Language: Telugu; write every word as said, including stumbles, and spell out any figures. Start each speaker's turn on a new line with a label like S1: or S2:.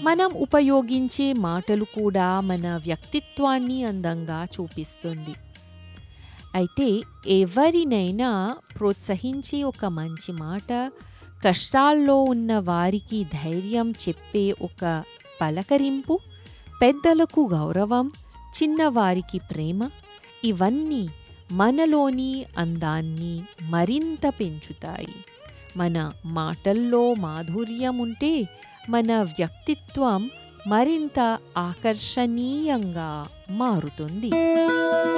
S1: మనం ఉపయోగించే మాటలు కూడా మన వ్యక్తిత్వాన్ని అందంగా చూపిస్తుంది. అయితే ఎవరినైనా ప్రోత్సహించే ఒక మంచి మాట, కష్టాల్లో ఉన్న వారికి ధైర్యం చెప్పే ఒక పలకరింపు, పెద్దలకు గౌరవం, చిన్నవారికి ప్రేమ, ఇవన్నీ మనలోని అందాన్ని మరింత పెంచుతాయి. మన మాటల్లో మాధుర్యం ఉంటే మన వ్యక్తిత్వం మరింత ఆకర్షణీయంగా మారుతుంది.